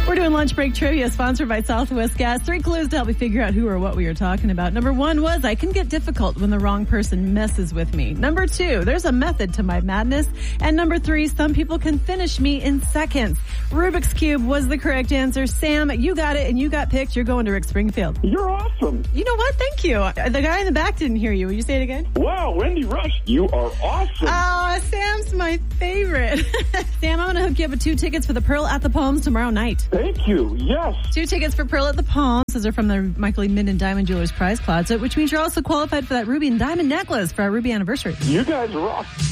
We're doing lunch break trivia sponsored by Southwest Gas. 3 clues to help you figure out who or what we are talking about. Number 1 was, I can get difficult when the wrong person messes with me. Number 2, there's a method to my madness. And number 3, some people can finish me in seconds. Rubik's Cube was the correct answer. Sam, you got it and you got picked. You're going to Rick Springfield. You're awesome. You know what? Thank you. The guy in the back didn't hear you. Will you say it again? Wow, Wendy Rush, you are awesome. Oh, Sam's my favorite. Sam, I'm going to hook you up with 2 tickets for the Pearl at the Palms tomorrow night. Thank you. Yes. 2 tickets for Pearl at the Palms. Those are from the Michael E. Minden Diamond Jewelers Prize Closet, which means you're also qualified for that ruby and diamond necklace for our ruby anniversary. You guys rock.